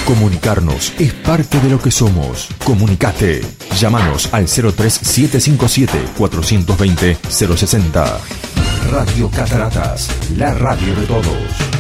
Comunicarnos es parte de lo que somos. Comunicate. Llámanos al 03757-420-060. Radio Cataratas, la radio de todos.